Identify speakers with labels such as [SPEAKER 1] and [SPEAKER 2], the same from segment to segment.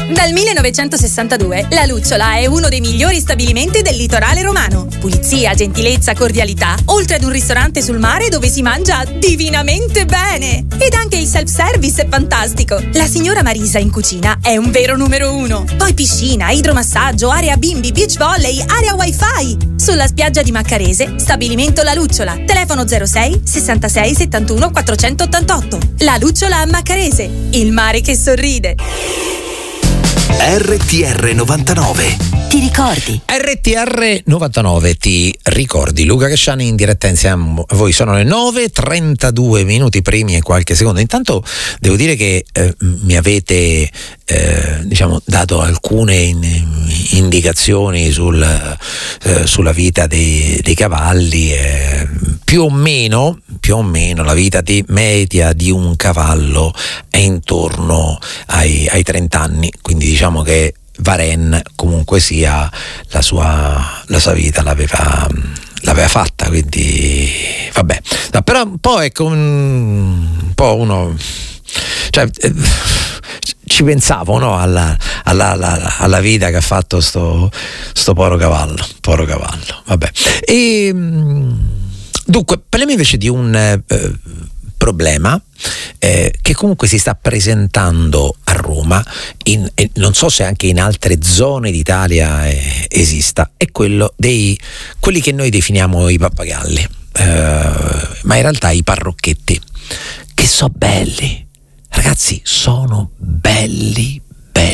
[SPEAKER 1] Dal 1962 La Lucciola è uno dei migliori stabilimenti del litorale romano. Pulizia, gentilezza, cordialità, oltre ad un ristorante sul mare dove si mangia divinamente bene. Ed anche il self-service è fantastico. La signora Marisa in cucina è un vero numero uno. Poi piscina, idromassaggio, area bimbi, beach volley, area wifi. Sulla spiaggia di Maccarese, stabilimento La Lucciola. Telefono 06 66 71 488. La Lucciola a Maccarese. Il mare che sorride.
[SPEAKER 2] RTR 99.
[SPEAKER 3] Ti ricordi?
[SPEAKER 4] RTR 99 ti ricordi. Luca Casciani in diretta insieme a voi. Sono le 9:32 minuti primi e qualche secondo. Intanto devo dire che mi avete dato alcune indicazioni sulla vita dei cavalli. Più o meno la vita media di un cavallo è intorno ai 30 anni, quindi diciamo che Varenne comunque sia la sua vita l'aveva fatta, quindi vabbè. No, però un po' ecco un po' uno, cioè ci pensavo, no, alla vita che ha fatto sto povero cavallo, vabbè. E dunque parliamo invece di un problema che comunque si sta presentando a Roma, non so se anche in altre zone d'Italia esista, è quello quelli che noi definiamo i pappagalli, ma in realtà i parrocchetti, che sono belli, ragazzi, sono belli,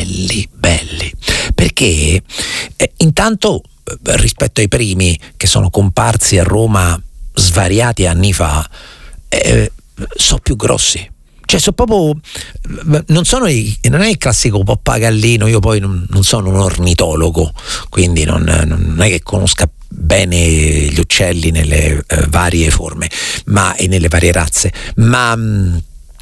[SPEAKER 4] perché intanto rispetto ai primi che sono comparsi a Roma svariati anni fa, sono più grossi, cioè sono proprio, non è il classico pappagallino. Io poi non sono un ornitologo, quindi non è che conosca bene gli uccelli nelle varie forme e nelle varie razze, ma non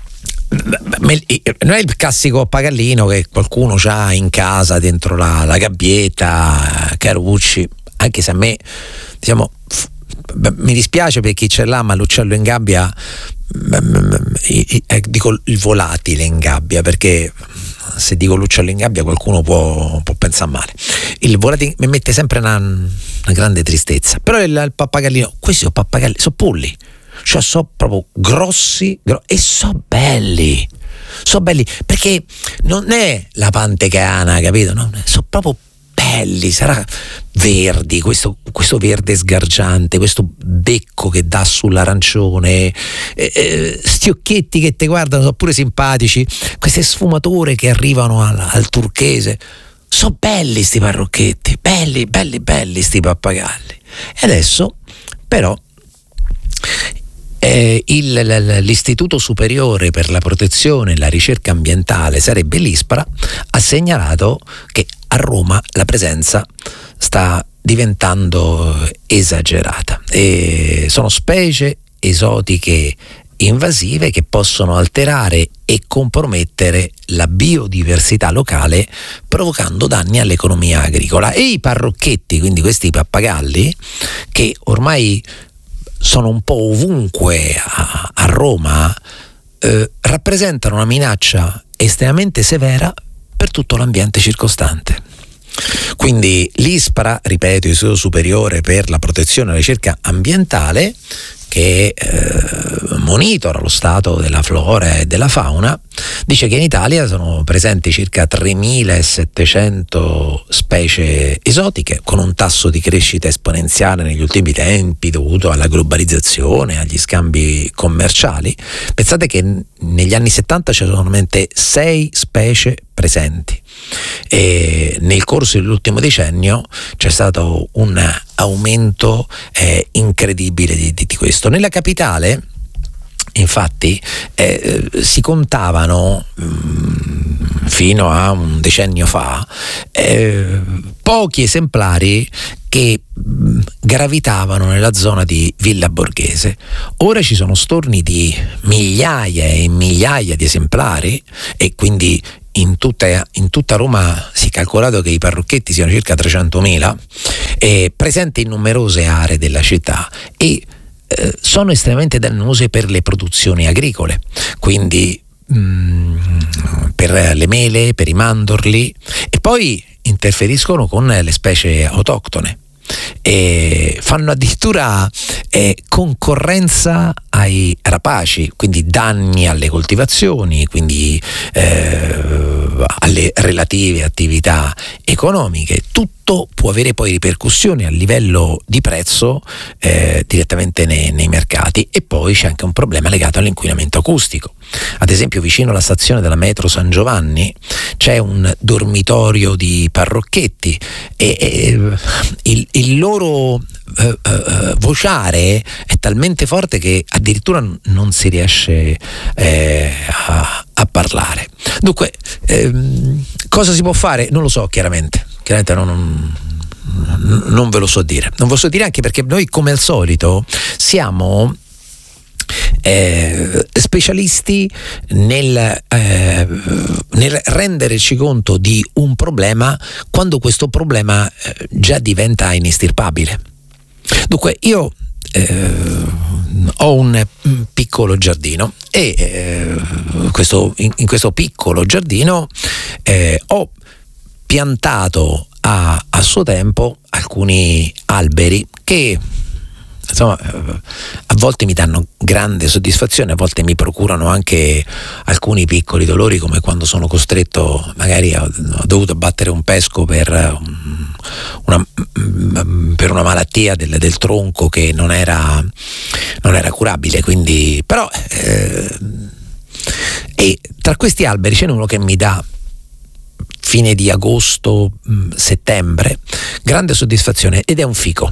[SPEAKER 4] è il classico pappagallino che qualcuno ha in casa dentro la gabbietta, carucci, anche se a me, diciamo, mi dispiace per chi ce l'ha, ma l'uccello in gabbia, dico il volatile in gabbia, perché se dico l'uccello in gabbia qualcuno può pensare male. Il volatile mi mette sempre una grande tristezza. Però il pappagallino, questi sono pappagalli, sono polli, cioè sono proprio grossi e sono belli, perché non è la pantecana, capito? No? Sono proprio belli, sarà verdi, questo verde sgargiante, questo becco che dà sull'arancione, sti occhietti che ti guardano sono pure simpatici, queste sfumature che arrivano al turchese, sono belli sti parrocchetti, belli sti pappagalli. E adesso però l'Istituto Superiore per la Protezione e la Ricerca Ambientale, sarebbe l'ISPRA, ha segnalato che a Roma la presenza sta diventando esagerata e sono specie esotiche invasive che possono alterare e compromettere la biodiversità locale, provocando danni all'economia agricola. E i parrocchetti, quindi questi pappagalli che ormai sono un po' ovunque a Roma, rappresentano una minaccia estremamente severa per tutto l'ambiente circostante. Quindi l'ISPRA, ripeto, Istituto Superiore per la Protezione e la Ricerca Ambientale, che monitora lo stato della flora e della fauna, dice che in Italia sono presenti circa 3.700 specie esotiche, con un tasso di crescita esponenziale negli ultimi tempi dovuto alla globalizzazione, agli scambi commerciali. Pensate che negli anni 70 c'erano solamente 6 specie presenti e nel corso dell'ultimo decennio c'è stato un aumento incredibile di questo. Nella capitale, infatti, si contavano fino a un decennio fa pochi esemplari che gravitavano nella zona di Villa Borghese. Ora ci sono storni di migliaia e migliaia di esemplari, e quindi in tutta Roma si è calcolato che i parrocchetti siano circa 300.000, presenti in numerose aree della città, e sono estremamente dannose per le produzioni agricole. Quindi per le mele, per i mandorli, e poi interferiscono con le specie autoctone e fanno addirittura concorrenza ai rapaci, quindi danni alle coltivazioni, quindi alle relative attività economiche. Tutto può avere poi ripercussioni a livello di prezzo direttamente nei mercati. E poi c'è anche un problema legato all'inquinamento acustico. Ad esempio, vicino alla stazione della metro San Giovanni c'è un dormitorio di parrocchetti e il loro vociare è talmente forte che addirittura non si riesce a parlare. Dunque, cosa si può fare? Non lo so, chiaramente non ve lo so dire. Non ve lo so dire, anche perché noi, come al solito, siamo specialisti nel renderci conto di un problema quando questo problema già diventa inestirpabile. Dunque, io ho un piccolo giardino e in questo piccolo giardino ho piantato a suo tempo alcuni alberi che, insomma, a volte mi danno grande soddisfazione, a volte mi procurano anche alcuni piccoli dolori, come quando sono costretto, magari ho dovuto battere un pesco per una malattia del tronco che non era curabile, quindi però e tra questi alberi ce n'è uno che mi dà, fine di agosto, settembre, grande soddisfazione, ed è un fico.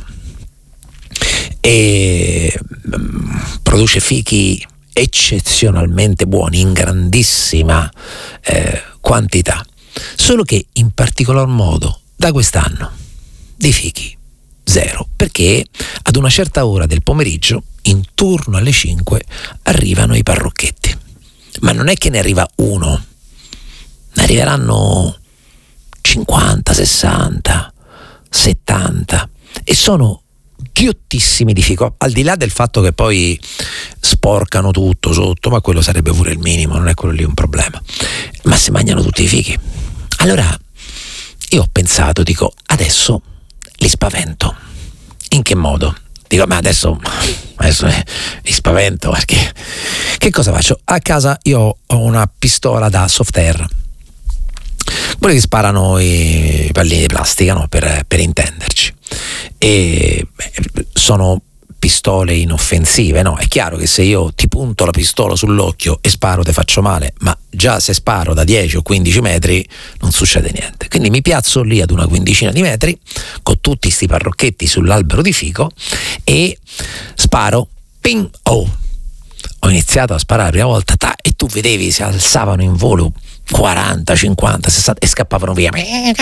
[SPEAKER 4] E produce fichi eccezionalmente buoni in grandissima quantità, solo che in particolar modo da quest'anno dei fichi zero, perché ad una certa ora del pomeriggio, intorno alle 5, arrivano i parrocchetti, ma non è che ne arriva uno, ne arriveranno 50, 60, 70 e sono ghiottissimi di fico, al di là del fatto che poi sporcano tutto sotto, ma quello sarebbe pure il minimo, non è quello lì un problema, ma si mangiano tutti i fichi. Allora io ho pensato, dico, adesso li spavento. In che modo? Dico, ma adesso li spavento, perché che cosa faccio? A casa io ho una pistola da soft air, quelli che sparano i pallini di plastica, no? Per intenderci, e sono pistole inoffensive, no? È chiaro che se io ti punto la pistola sull'occhio e sparo te faccio male, ma già se sparo da 10 o 15 metri non succede niente. Quindi mi piazzo lì ad una quindicina di metri con tutti sti parrocchetti sull'albero di fico e sparo, ping, oh! Ho iniziato a sparare la prima volta, e tu vedevi si alzavano in volo 40, 50, 60 e scappavano via.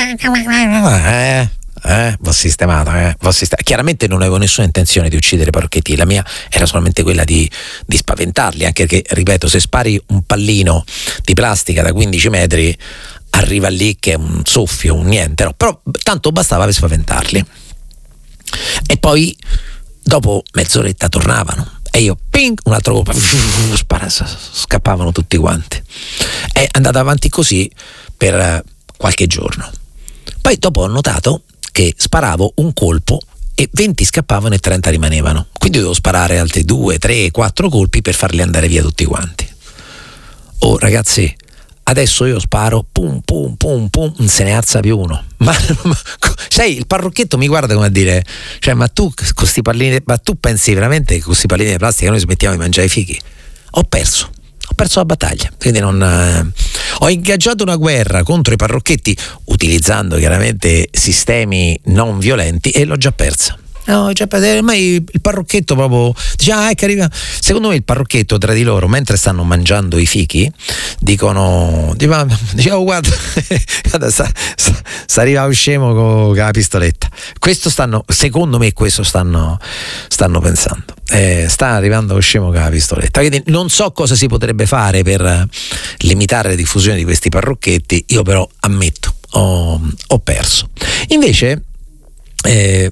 [SPEAKER 4] V'ho sistemato. Chiaramente non avevo nessuna intenzione di uccidere i parrocchetti, la mia era solamente quella di spaventarli, anche perché, ripeto, se spari un pallino di plastica da 15 metri arriva lì che è un soffio, un niente, no? Però tanto bastava per spaventarli. E poi dopo mezz'oretta tornavano e io, ping, un altro colpo, scappavano tutti quanti. È andata avanti così per qualche giorno. Poi dopo ho notato che sparavo un colpo e 20 scappavano e 30 rimanevano, quindi dovevo sparare altri 2, 3, 4 colpi per farli andare via tutti quanti. Oh ragazzi, adesso io sparo, pum pum pum pum, non se ne alza più uno. Ma sai, il parrocchetto mi guarda come a dire, cioè, ma tu con sti pallini, ma tu pensi veramente che con questi pallini di plastica noi smettiamo di mangiare i fichi? Ho perso la battaglia, quindi ho ingaggiato una guerra contro i parrocchetti utilizzando chiaramente sistemi non violenti e l'ho già persa. No, ormai il parrocchetto proprio dice, che arriva. Secondo me il parrocchetto tra di loro, mentre stanno mangiando i fichi, dicono, guarda sta arriva scemo con la pistoletta. Secondo me questo stanno pensando. Sta arrivando scemo con la pistoletta. Quindi non so cosa si potrebbe fare per limitare la diffusione di questi parrocchetti. Io però ammetto, ho perso. Invece